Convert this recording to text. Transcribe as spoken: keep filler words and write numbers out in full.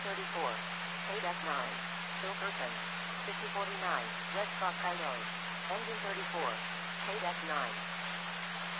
thirty-four. Paid F nine. Bill Person. fifty forty-nine. Red Cross Coyote. Engine thirty-four. Paid F nine.